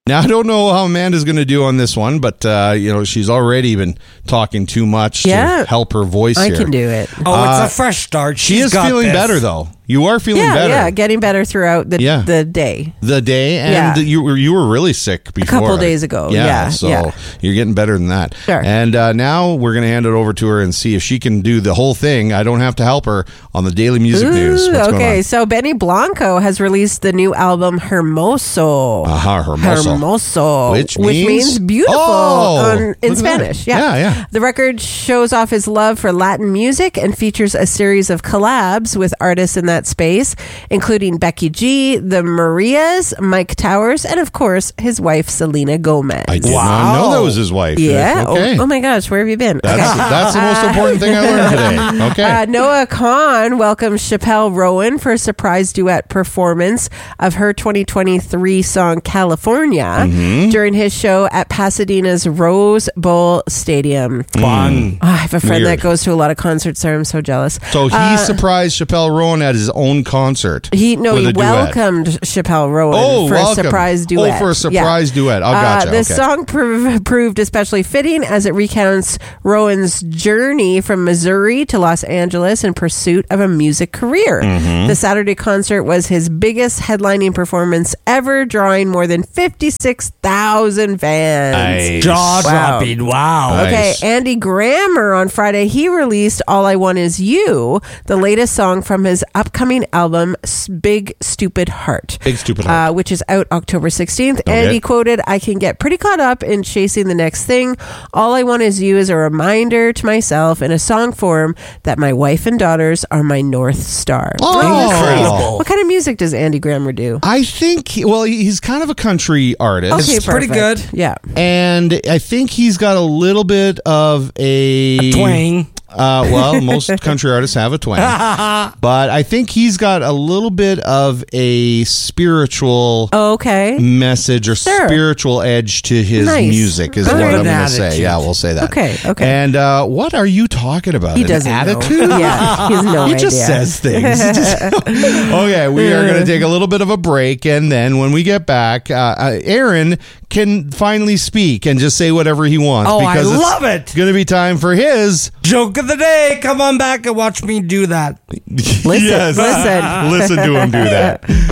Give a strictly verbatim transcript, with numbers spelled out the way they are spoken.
Now, I don't know how Amanda's going to do on this one, but, uh, you know, she's already been talking too much yeah. to help her voice I here. I can do it. Oh, Uh, it's a fresh start. She She's is got feeling this. better, though. You are feeling yeah, better. Yeah, getting better throughout the Yeah. the day. The day, and Yeah. you were you were really sick before. A couple days ago, Yeah, yeah, so yeah. you're getting better than that. Sure. And uh, now we're going to hand it over to her and see if she can do the whole thing. I don't have to help her on the Daily Music Ooh, News. What's going okay, on? so Benny Blanco has released the new album Hermoso. Aha, Hermoso. Hermoso. Which which means- means beautiful Oh, on, look in at Spanish. that. Yeah, yeah. The record shows off his love for Latin music and features a series of collabs with artists in that space, including Becky G, the Marias, Mike Towers, and of course his wife Selena Gomez. I did Wow. not know that was his wife. Yeah. Okay. Oh, oh my gosh, where have you been? That's, Okay. that's the most important thing I learned today. Okay. Uh, Noah Kahan welcomes Chappelle Rowan for a surprise duet performance of her twenty twenty-three song California Mm-hmm. during his show at Pasadena's Rose Bowl Stadium. Fun. Oh, I have a friend Weird. that goes to a lot of concerts there. I'm so jealous. So he Uh, surprised Chappelle Rowan at his own concert. He no, with he a duet. welcomed Chappelle Rowan Oh, for welcome. a surprise duet. Oh, for a surprise Yeah. duet. Oh, gotcha. Uh, the Okay. song prov- proved especially fitting as it recounts Rowan's journey from Missouri to Los Angeles in pursuit of a music career. Mm-hmm. The Saturday concert was his biggest headlining performance ever, drawing more than fifty-six thousand fans. Nice. Jaw Wow. dropping. Wow. Nice. Okay, Andy Grammer on Friday, he released All I Want Is You, the latest song from his upcoming album, S- Big Stupid Heart. Big Stupid Heart. Uh, which is out October sixteenth. Okay. Andy quoted, I can get pretty caught up in chasing the next thing. All I Want Is You is a reminder to myself in a song form that my wife and daughters are my North Star. Oh. Incredible. What kind of music does Andy Grammer do? I think, he- well, he- he's kind of a country artist. Okay, It's pretty perfect. good. Yeah. And I think he's got a little bit of a, Twang. Uh, well, most country artists have a twang, but I think he's got a little bit of a spiritual Oh, okay. message or Sure. spiritual edge to his Nice. music. Is All what right. I'm An going to say. attitude. Yeah, we'll say that. Okay, okay. And uh, what are you talking about? He An doesn't attitude? know. Yeah, he has no He idea. just says things. He just- okay, we are going to take a little bit of a break, and then when we get back, uh, uh, Aaron can finally speak and just say whatever he wants. Oh, I because it's love it. going to be time for his Joke of the day. Come on back and watch me do that. Listen, listen. Listen to him do that.